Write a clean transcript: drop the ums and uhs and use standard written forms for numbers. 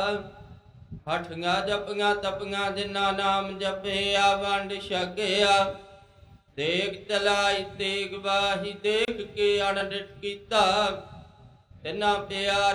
ਹਠੀਆਂ ਜਪੀਆਂ ਤਪੀਆਂ ਜਿਨ੍ਹਾਂ ਨਾਮ ਜਪਿਆ ਵੰਡ ਛਕਿਆ। ਦੇਖ ਚਲਾਈ ਤੇਗ ਵਾਹੀ ਦੇਖ ਕੇ ਅਣਡਿਠ ਕੀਤਾ। ਤਿੰਨਾਂ ਪਿਆਰ